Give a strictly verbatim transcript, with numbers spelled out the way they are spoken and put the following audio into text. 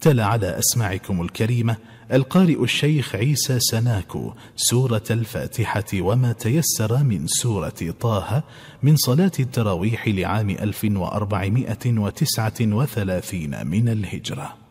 تلا على أسماعكم الكريمة القارئ الشيخ عيسى سناكو سورة الفاتحة وما تيسر من سورة طه من صلاة التراويح لعام ألف وأربعمائة وتسعة وثلاثين من الهجرة.